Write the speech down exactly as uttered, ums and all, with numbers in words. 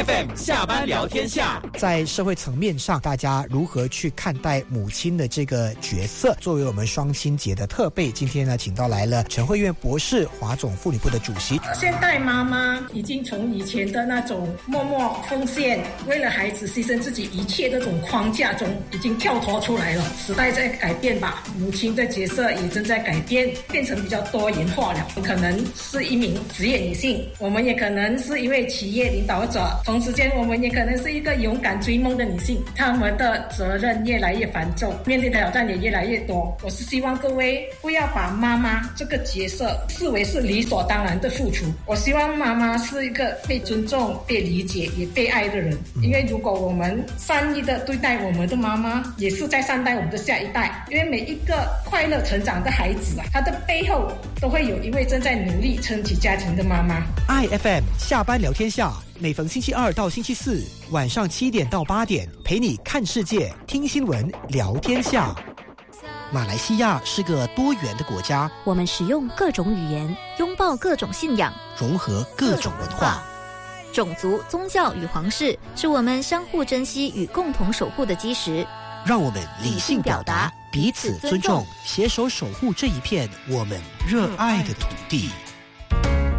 F M 下班聊天下， 在社会层面上，大家如何去看待母亲的这个角色？作为我们双亲节的特备，今天呢，请到来了陈慧苑博士，华总妇女部的主席。 现代妈妈已经从以前的那种默默奉献，为了孩子牺牲自己一切的这种框架中，已经跳脱出来了。时代在改变吧，母亲的角色也正在改变，变成比较多元化了。可能是一名职业女性，我们也可能是一位企业领导者，同时间我们也可能是一个勇敢追梦的女性。她们的责任越来越繁重，面对的挑战也越来越多。我是希望各位不要把妈妈这个角色视为是理所当然的付出。我希望妈妈是一个被尊重、被理解也被爱的人，因为如果我们善意的对待我们的妈妈，也是在善待我们的下一代。因为每一个快乐成长的孩子啊，他的背后都会有一位正在努力撑起家庭的妈妈。 I F M 下班聊天下，每逢星期二到星期四晚上七点到八点，陪你看世界、听新闻、聊天下。马来西亚是个多元的国家， 我们使用各种语言，拥抱各种信仰， 融合各种文化。 种族、宗教与皇室是我们相互珍惜与共同守护的基石。 让我们理性表达，彼此尊重，携手守护这一片我们热爱的土地。